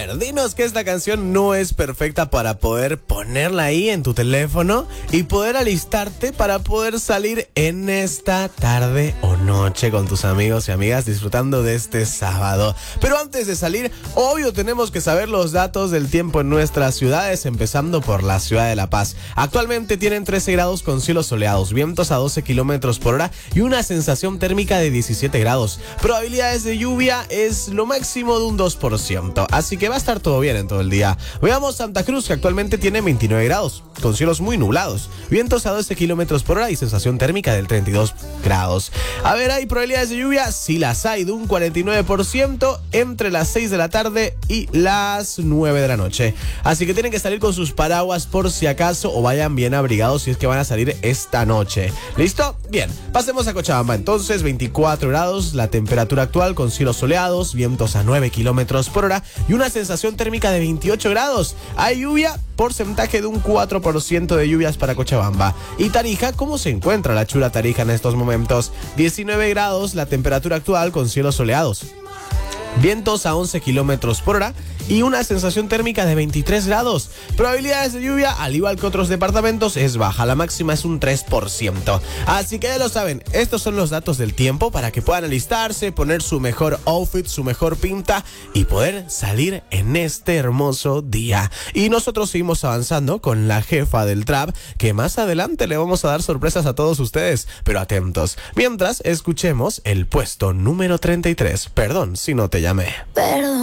ver, dinos que esta canción no es perfecta para poder ponerla ahí en tu teléfono y poder alistarte para poder salir en esta tarde o noche con tus amigos y amigas disfrutando de este sábado. Pero antes de salir, obvio tenemos que saber los datos del tiempo en nuestras ciudades, empezando por la ciudad de La Paz. Actualmente tienen 13 grados con cielos soleados, vientos a 12 kilómetros por hora y una sensación térmica de 17 grados. Probabilidades de lluvia es lo máximo de un 2%, así que va a estar todo bien en todo el día. Veamos Santa Cruz, que actualmente tiene 29 grados, con cielos muy nublados, vientos a 12 kilómetros por hora y sensación térmica del 32 grados. A ver, ¿hay probabilidades de lluvia? Sí las hay, de un 49% entre las 6 de la tarde y las 9 de la noche. Así que tienen que salir con sus paraguas por si acaso o vayan bien abrigados si es que van a salir esta noche. ¿Listo? Bien, pasemos a Cochabamba. Entonces, 24 grados, la temperatura actual con cielos soleados, vientos a 9 kilómetros por hora y una sensación térmica de 28 grados. Hay lluvia, porcentaje de un 4% de lluvias para Cochabamba. Y Tarija, ¿cómo se encuentra la chula Tarija en estos momentos? 19 grados, la temperatura actual con cielos soleados, vientos a 11 kilómetros por hora y una sensación térmica de 23 grados. Probabilidades de lluvia, al igual que otros departamentos, es baja. La máxima es un 3%. Así que ya lo saben, estos son los datos del tiempo para que puedan alistarse, poner su mejor outfit, su mejor pinta y poder salir en este hermoso día. Y nosotros seguimos avanzando con la jefa del trap, que más adelante le vamos a dar sorpresas a todos ustedes, pero atentos. Mientras, escuchemos el puesto número 33. Perdón si no te llamé. Perdón